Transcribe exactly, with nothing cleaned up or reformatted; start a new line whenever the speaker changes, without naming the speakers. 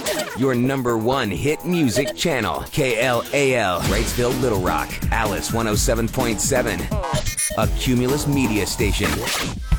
Your number one hit music channel. K L A L, Wrightsville, Little Rock. Alice one oh seven point seven. A Cumulus media station.